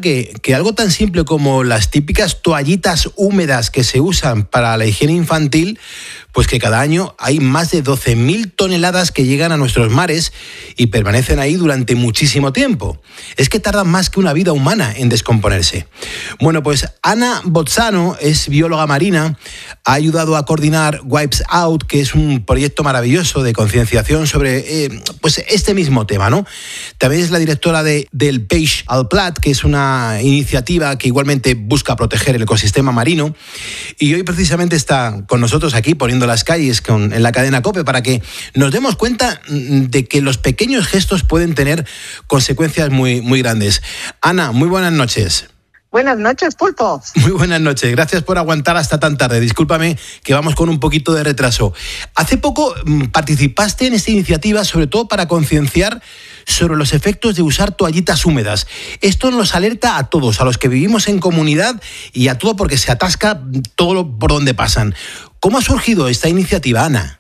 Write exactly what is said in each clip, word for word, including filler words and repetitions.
que, que algo tan simple como las típicas toallitas húmedas que se usan para la higiene infantil, pues que cada año hay más de doce mil toneladas que llegan a nuestros mares y permanecen ahí durante muchísimo tiempo. Es que tardan más que una vida humana en descomponerse. Bueno, pues Ana Bozzano es bióloga marina, ha ayudado a coordinar Wipes Out, que es un proyecto maravilloso de concienciación sobre eh, pues este mismo tema, ¿no? También es la directora de, del Peix al Plat, que es una iniciativa que igualmente busca proteger el ecosistema marino, y hoy precisamente está con nosotros aquí poniendo las calles con, en la cadena COPE para que nos demos cuenta de que los pequeños gestos pueden tener consecuencias muy, muy grandes. Ana, muy buenas noches. Buenas noches, Pulpo. Muy buenas noches, gracias por aguantar hasta tan tarde. Discúlpame que vamos con un poquito de retraso. Hace poco participaste en esta iniciativa, sobre todo para concienciar sobre los efectos de usar toallitas húmedas. Esto nos alerta a todos, a los que vivimos en comunidad y a todo porque se atasca todo lo por donde pasan. ¿Cómo ha surgido esta iniciativa, Ana?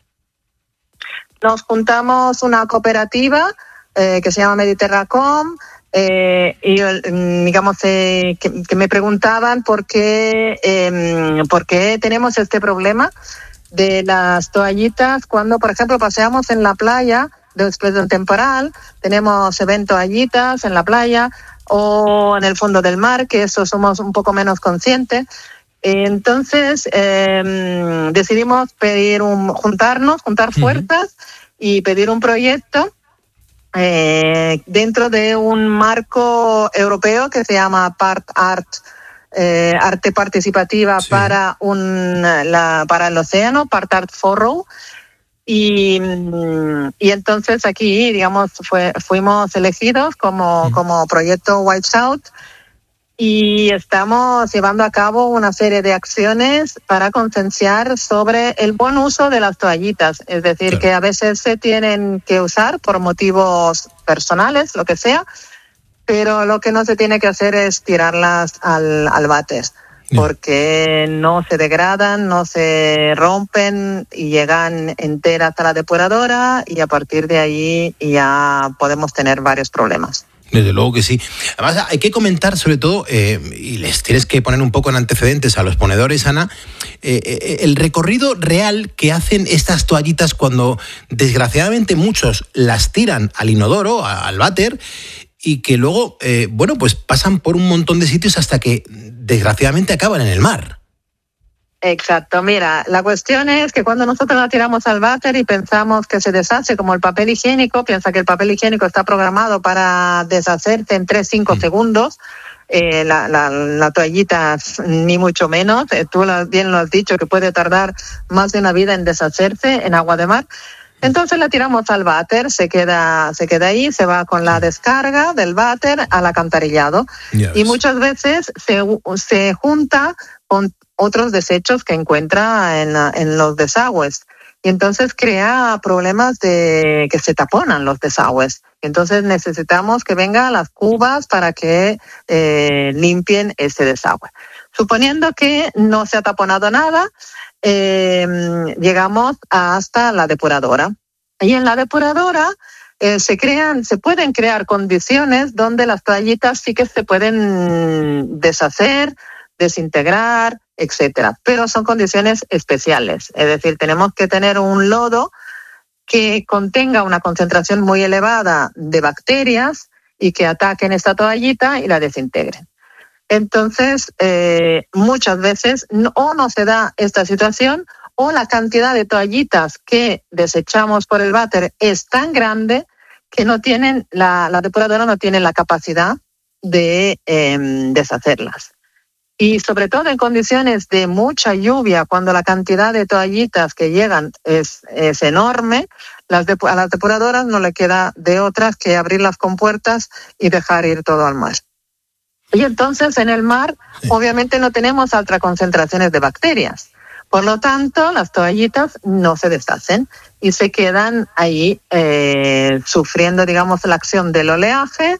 Nos juntamos una cooperativa eh, que se llama Mediterracom. Eh, y digamos eh, que, que me preguntaban por qué, eh, por qué tenemos este problema de las toallitas cuando, por ejemplo, paseamos en la playa después del temporal, tenemos se ven toallitas en la playa o en el fondo del mar, que eso somos un poco menos conscientes. Entonces eh, decidimos pedir un, juntarnos, juntar fuerzas uh-huh. y pedir un proyecto Eh, dentro de un marco europeo que se llama Part Art, eh, arte participativa sí. para un la para el océano, Part Art Forrow, y y entonces aquí digamos fue fuimos elegidos como mm. como proyecto Wipes Out. Y estamos llevando a cabo una serie de acciones para concienciar sobre el buen uso de las toallitas. Es decir, claro. que a veces se tienen que usar por motivos personales, lo que sea, pero lo que no se tiene que hacer es tirarlas al, al váter, porque no se degradan, no se rompen y llegan enteras hasta la depuradora y a partir de ahí ya podemos tener varios problemas. Desde luego que sí. Además, hay que comentar sobre todo, eh, y les tienes que poner un poco en antecedentes a los ponedores, Ana, eh, eh, el recorrido real que hacen estas toallitas cuando, desgraciadamente, muchos las tiran al inodoro, al váter, y que luego, eh, bueno, pues pasan por un montón de sitios hasta que, desgraciadamente, acaban en el mar. Exacto, mira, la cuestión es que cuando nosotros la tiramos al váter y pensamos que se deshace como el papel higiénico, piensa que el papel higiénico está programado para deshacerse en tres a cinco mm. segundos, eh, la, la, la toallita ni mucho menos, eh, tú lo, bien lo has dicho que puede tardar más de una vida en deshacerse en agua de mar. Entonces la tiramos al váter, se queda, se queda ahí, se va con la descarga del váter al alcantarillado yes. y muchas veces se, se junta con otros desechos que encuentra en, en los desagües y entonces crea problemas de que se taponan los desagües. Entonces necesitamos que vengan las cubas para que eh, limpien ese desagüe. Suponiendo que no se ha taponado nada, eh, llegamos hasta la depuradora. Y en la depuradora eh, se crean, se pueden crear condiciones donde las toallitas sí que se pueden deshacer, desintegrar, etcétera. Pero son condiciones especiales. Es decir, tenemos que tener un lodo que contenga una concentración muy elevada de bacterias y que ataquen esta toallita y la desintegren. Entonces, eh, muchas veces no, o no se da esta situación o la cantidad de toallitas que desechamos por el váter es tan grande que no tienen la, la depuradora no tiene la capacidad de eh, deshacerlas. Y sobre todo en condiciones de mucha lluvia, cuando la cantidad de toallitas que llegan es, es enorme, las de, a las depuradoras no le queda de otras que abrir las compuertas y dejar ir todo al mar. Y entonces en el mar, sí. obviamente no tenemos altas concentraciones de bacterias. Por lo tanto, las toallitas no se deshacen y se quedan ahí eh, sufriendo, digamos, la acción del oleaje,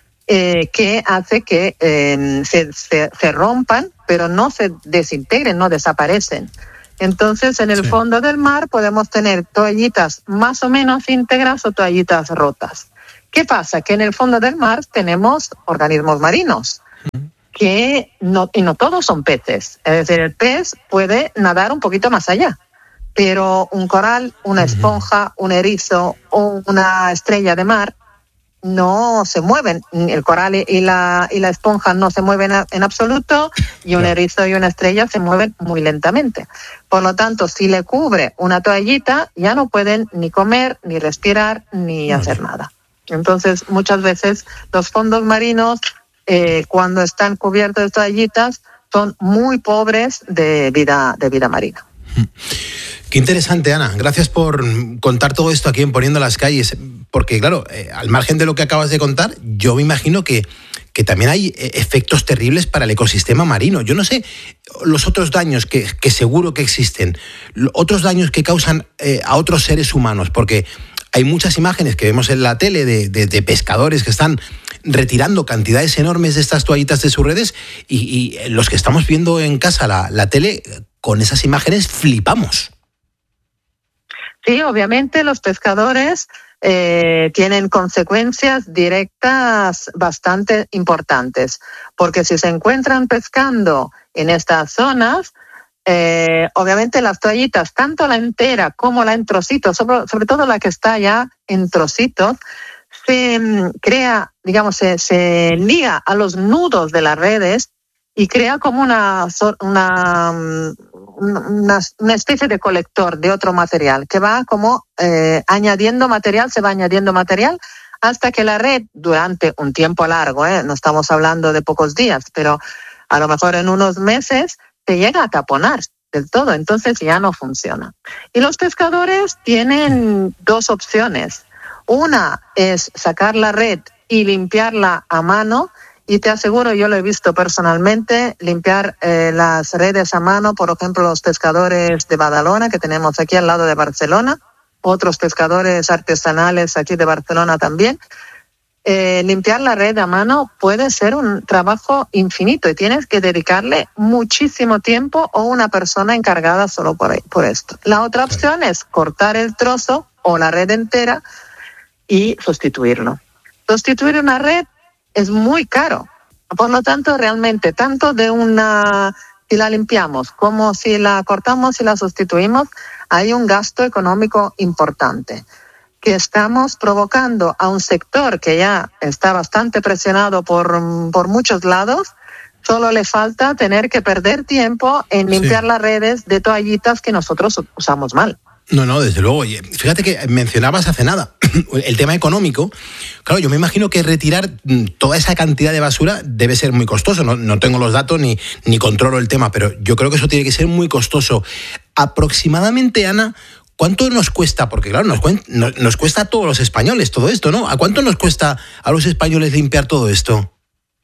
Eh, que hace que eh, se, se, se rompan, pero no se desintegren, no desaparecen. Entonces, en el sí. fondo del mar podemos tener toallitas más o menos íntegras o toallitas rotas. ¿Qué pasa? Que en el fondo del mar tenemos organismos marinos. que no, y no todos son peces. Es decir, el pez puede nadar un poquito más allá, pero un coral, una esponja, un erizo o una estrella de mar no se mueven. El coral y la, y la esponja no se mueven en absoluto, y un erizo y una estrella se mueven muy lentamente. Por lo tanto, si le cubre una toallita, ya no pueden ni comer, ni respirar, ni hacer nada. Entonces, muchas veces los fondos marinos, eh, cuando están cubiertos de toallitas, son muy pobres de vida, de vida marina. Qué interesante, Ana. Gracias por contar todo esto aquí en Poniendo las Calles. Porque, claro, eh, al margen de lo que acabas de contar, yo me imagino que, que también hay efectos terribles para el ecosistema marino. Yo no sé los otros daños que, que seguro que existen, otros daños que causan eh, a otros seres humanos, porque hay muchas imágenes que vemos en la tele de, de, de pescadores que están retirando cantidades enormes de estas toallitas de sus redes, y, y los que estamos viendo en casa la, la tele, con esas imágenes flipamos. Sí, obviamente los pescadores eh, tienen consecuencias directas bastante importantes, porque si se encuentran pescando en estas zonas, eh, obviamente las toallitas, tanto la entera como la en trocitos, sobre, sobre todo la que está ya en trocitos, se um, crea, digamos, se, se liga a los nudos de las redes y crea como una, una, una, una especie de colector de otro material que va como eh, añadiendo material, se va añadiendo material hasta que la red, durante un tiempo largo, eh, no estamos hablando de pocos días, pero a lo mejor en unos meses, se llega a taponar del todo, entonces ya no funciona. Y los pescadores tienen dos opciones. Una es sacar la red y limpiarla a mano. Y te aseguro, yo lo he visto personalmente, limpiar eh, las redes a mano, por ejemplo, los pescadores de Badalona, que tenemos aquí al lado de Barcelona, otros pescadores artesanales aquí de Barcelona también. Eh, limpiar la red a mano puede ser un trabajo infinito y tienes que dedicarle muchísimo tiempo o una persona encargada solo por, por esto. La otra opción es cortar el trozo o la red entera y sustituirlo. Sustituir una red es muy caro. Por lo tanto, realmente, tanto de una, si la limpiamos como si la cortamos y la sustituimos, hay un gasto económico importante que estamos provocando a un sector que ya está bastante presionado por, por muchos lados. Solo le falta tener que perder tiempo en limpiar sí. las redes de toallitas que nosotros usamos mal. No, no, desde luego. Fíjate que mencionabas hace nada el tema económico. Claro, yo me imagino que retirar toda esa cantidad de basura debe ser muy costoso. No, no tengo los datos ni, ni controlo el tema, pero yo creo que eso tiene que ser muy costoso. Aproximadamente, Ana, ¿cuánto nos cuesta? Porque claro, nos, nos cuesta a todos los españoles todo esto, ¿no? ¿A cuánto nos cuesta a los españoles limpiar todo esto?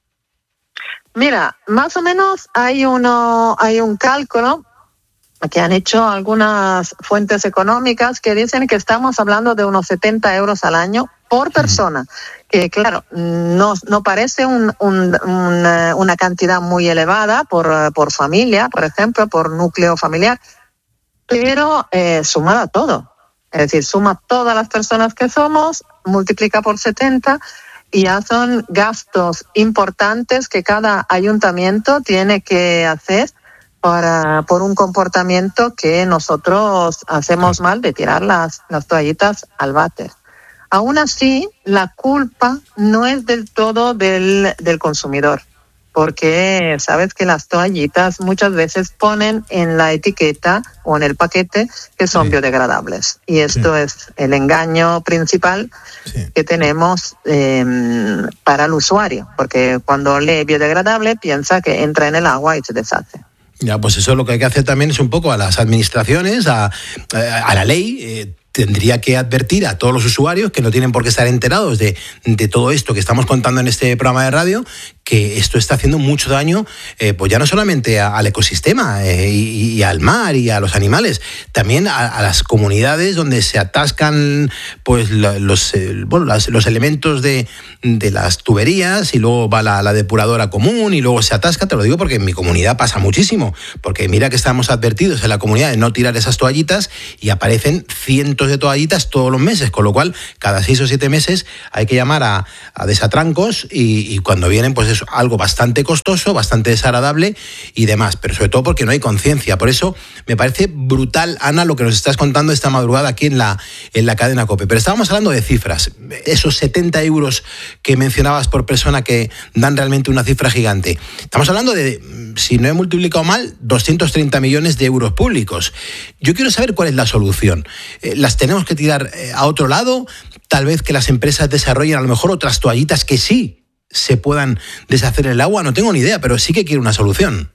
Mira, más o menos hay uno, hay un cálculo que han hecho algunas fuentes económicas que dicen que estamos hablando de unos setenta euros al año por persona, que claro, no, no parece un, un, una, una cantidad muy elevada por, por familia, por ejemplo, por núcleo familiar, pero eh, sumada a todo. Es decir, suma todas las personas que somos, multiplica por setenta y ya son gastos importantes que cada ayuntamiento tiene que hacer Para, por un comportamiento que nosotros hacemos mal de tirar las, las toallitas al váter. Aún así, la culpa no es del todo del, del consumidor, porque sabes que las toallitas muchas veces ponen en la etiqueta o en el paquete que son sí. biodegradables. Y esto sí. es el engaño principal sí. que tenemos eh, para el usuario, porque cuando lee biodegradable piensa que entra en el agua y se deshace. Ya, pues eso lo que hay que hacer también es un poco a las administraciones, a, a la ley. Eh, tendría que advertir a todos los usuarios que no tienen por qué estar enterados de, de todo esto que estamos contando en este programa de radio, que esto está haciendo mucho daño, eh, pues ya no solamente a, al ecosistema eh, y, y al mar y a los animales, también a, a las comunidades donde se atascan pues los, eh, bueno, las, los elementos de, de las tuberías y luego va la, la depuradora común y luego se atasca. Te lo digo porque en mi comunidad pasa muchísimo, porque mira que estamos advertidos en la comunidad de no tirar esas toallitas y aparecen cientos de toallitas todos los meses, con lo cual cada seis o siete meses hay que llamar a, a desatrancos y, y cuando vienen pues es es algo bastante costoso, bastante desagradable y demás, pero sobre todo porque no hay conciencia. Por eso me parece brutal, Ana, lo que nos estás contando esta madrugada aquí en la, en la cadena COPE. Pero estábamos hablando de cifras, esos setenta euros que mencionabas por persona que dan realmente una cifra gigante. Estamos hablando de, si no he multiplicado mal, doscientos treinta millones de euros públicos. Yo quiero saber cuál es la solución. Eh, ¿Las tenemos que tirar eh, a otro lado? Tal vez que las empresas desarrollen a lo mejor otras toallitas que sí se puedan deshacer en el agua. No tengo ni idea, pero sí que quiero una solución.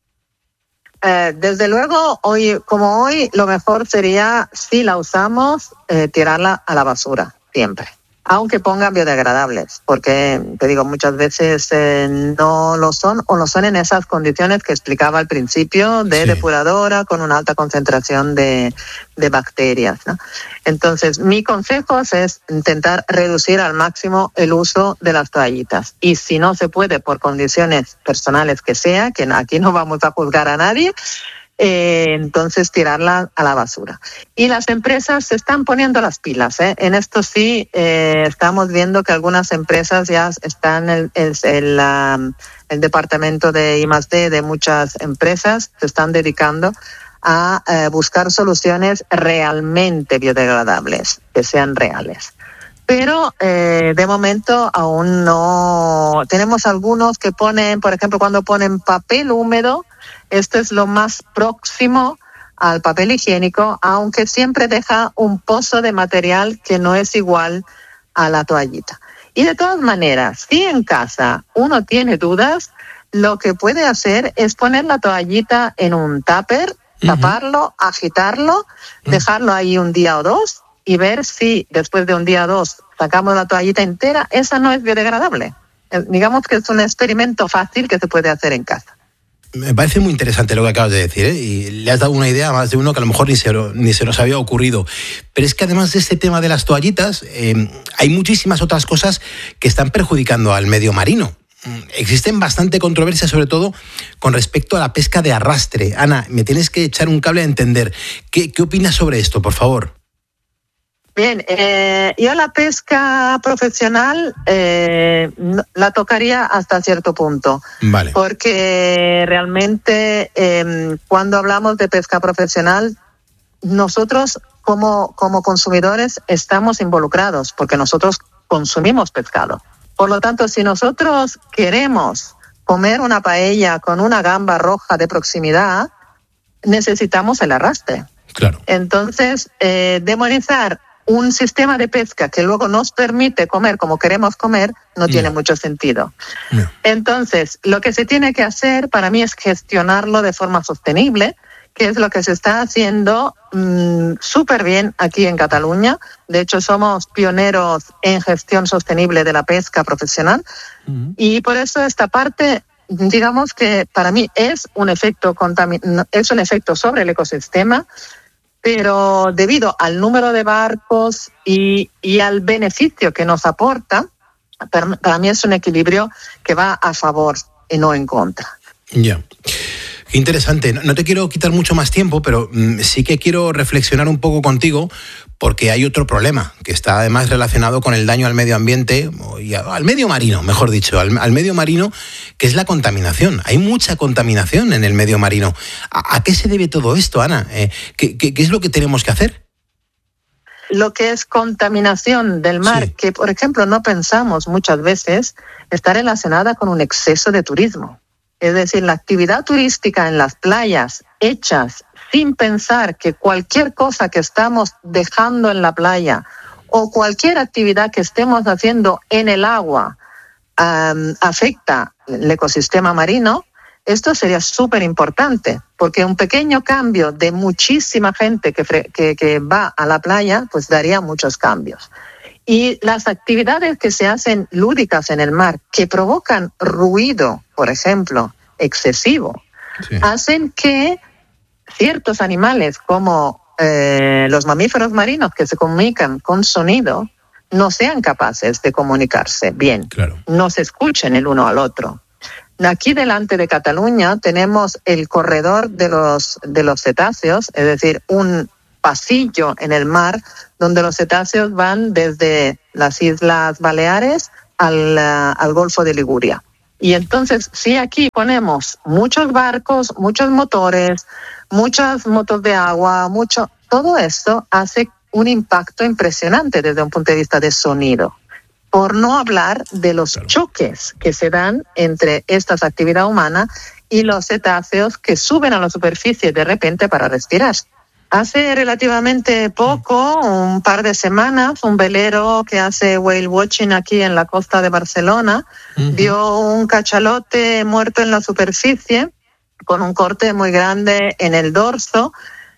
Eh, desde luego, hoy como hoy, lo mejor sería, si la usamos, eh, tirarla a la basura, siempre. Aunque pongan biodegradables, porque, te digo, muchas veces eh, no lo son, o lo son en esas condiciones que explicaba al principio, de sí. depuradora con una alta concentración de, de bacterias, ¿no? Entonces, mi consejo es intentar reducir al máximo el uso de las toallitas. Y si no se puede, por condiciones personales que sea, que aquí no vamos a juzgar a nadie, Eh, entonces tirarla a la basura. Y las empresas se están poniendo las pilas, ¿eh? En esto sí eh, estamos viendo que algunas empresas ya están en el, el, el, el departamento de I más D de muchas empresas se están dedicando a eh, buscar soluciones realmente biodegradables, que sean reales. Pero eh, de momento aún no. Tenemos algunos que ponen, por ejemplo, cuando ponen papel húmedo, esto es lo más próximo al papel higiénico, aunque siempre deja un pozo de material que no es igual a la toallita. Y de todas maneras, si en casa uno tiene dudas, lo que puede hacer es poner la toallita en un tupper, uh-huh. taparlo, agitarlo, uh-huh. dejarlo ahí un día o dos y ver si después de un día o dos sacamos la toallita entera. Esa no es biodegradable. Eh, digamos que es un experimento fácil que se puede hacer en casa. Me parece muy interesante lo que acabas de decir, ¿eh? Y le has dado una idea a más de uno que a lo mejor ni se, ni se nos había ocurrido. Pero es que además de este tema de las toallitas, eh, hay muchísimas otras cosas que están perjudicando al medio marino. Existen bastante controversia, sobre todo con respecto a la pesca de arrastre. Ana, me tienes que echar un cable a entender. ¿Qué, qué opinas sobre esto, por favor? Bien, eh, yo la pesca profesional eh, la tocaría hasta cierto punto. Vale. Porque realmente eh, cuando hablamos de pesca profesional, nosotros como, como consumidores estamos involucrados porque nosotros consumimos pescado. Por lo tanto, si nosotros queremos comer una paella con una gamba roja de proximidad, necesitamos el arrastre. Claro. Entonces, eh, demonizar un sistema de pesca que luego nos permite comer como queremos comer no tiene no. mucho sentido. No. Entonces, lo que se tiene que hacer para mí es gestionarlo de forma sostenible, que es lo que se está haciendo mmm, súper bien aquí en Cataluña. De hecho, somos pioneros en gestión sostenible de la pesca profesional. Uh-huh. Y por eso esta parte, digamos que para mí es un efecto contamin- es un efecto sobre el ecosistema, pero debido al número de barcos y, y al beneficio que nos aporta, para, para mí es un equilibrio que va a favor y no en contra. Ya. Yeah. Qué interesante. No te quiero quitar mucho más tiempo, pero mm, sí que quiero reflexionar un poco contigo porque hay otro problema que está además relacionado con el daño al medio ambiente, y al medio marino, mejor dicho, al, al medio marino, que es la contaminación. Hay mucha contaminación en el medio marino. ¿A, a qué se debe todo esto, Ana? Eh, ¿qué, qué, ¿Qué es lo que tenemos que hacer? Lo que es contaminación del mar, sí. que por ejemplo no pensamos muchas veces, está relacionada con un exceso de turismo. Es decir, la actividad turística en las playas hechas sin pensar que cualquier cosa que estamos dejando en la playa o cualquier actividad que estemos haciendo en el agua um, afecta el ecosistema marino, esto sería súper importante, porque un pequeño cambio de muchísima gente que, que, que va a la playa, pues daría muchos cambios. Y las actividades que se hacen lúdicas en el mar, que provocan ruido, por ejemplo, excesivo, sí. hacen que ciertos animales como eh, los mamíferos marinos que se comunican con sonido no sean capaces de comunicarse bien, claro. no se escuchen el uno al otro. Aquí delante de Cataluña tenemos el corredor de los, de los cetáceos, es decir, un pasillo en el mar donde los cetáceos van desde las Islas Baleares al, uh, al Golfo de Liguria. Y entonces, si aquí ponemos muchos barcos, muchos motores, muchas motos de agua, mucho, todo esto hace un impacto impresionante desde un punto de vista de sonido. Por no hablar de los claro. choques que se dan entre estas actividades humanas y los cetáceos que suben a la superficie de repente para respirar. Hace relativamente poco, un par de semanas, un velero que hace whale watching aquí en la costa de Barcelona uh-huh. vio un cachalote muerto en la superficie con un corte muy grande en el dorso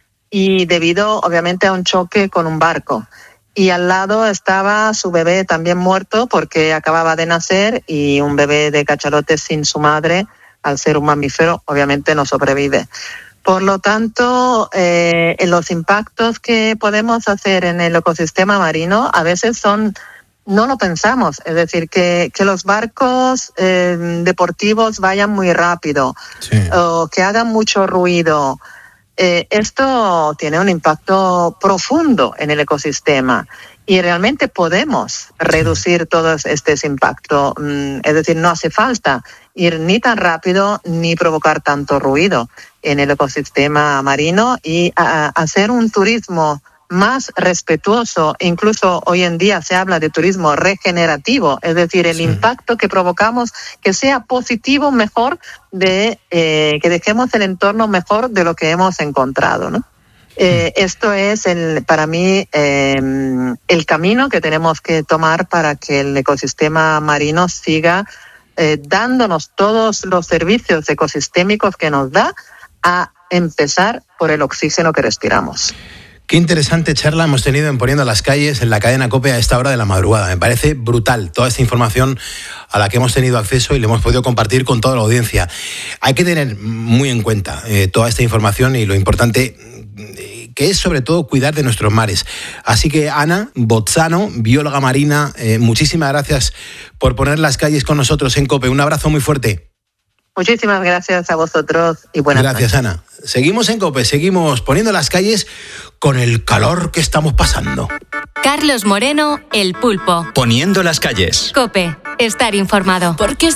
y debido obviamente a un choque con un barco. Y al lado estaba su bebé también muerto porque acababa de nacer y un bebé de cachalote sin su madre, al ser un mamífero, obviamente no sobrevive. Por lo tanto, eh, los impactos que podemos hacer en el ecosistema marino a veces son, no lo pensamos, es decir, que, que los barcos eh, deportivos vayan muy rápido sí. o que hagan mucho ruido. Eh, esto tiene un impacto profundo en el ecosistema y realmente podemos reducir todos estos impactos. Mm, es decir, no hace falta ir ni tan rápido ni provocar tanto ruido en el ecosistema marino y a, a hacer un turismo más respetuoso. Incluso hoy en día se habla de turismo regenerativo, es decir, el sí. impacto que provocamos que sea positivo, mejor de eh, que dejemos el entorno mejor de lo que hemos encontrado, ¿no? Eh, esto es el, para mí eh, el camino que tenemos que tomar para que el ecosistema marino siga eh, dándonos todos los servicios ecosistémicos que nos da, a empezar por el oxígeno que respiramos. Qué interesante charla hemos tenido en Poniendo las Calles en la cadena COPE a esta hora de la madrugada. Me parece brutal toda esta información a la que hemos tenido acceso y le hemos podido compartir con toda la audiencia. Hay que tener muy en cuenta eh, toda esta información y lo importante eh, que es sobre todo cuidar de nuestros mares. Así que Ana Bozzano, bióloga marina, eh, muchísimas gracias por poner las calles con nosotros en COPE. Un abrazo muy fuerte. Muchísimas gracias a vosotros y buenas noches. Gracias, Ana. Seguimos en COPE, seguimos poniendo las calles con el calor que estamos pasando. Carlos Moreno, El Pulpo. Poniendo las calles. COPE, estar informado. Porque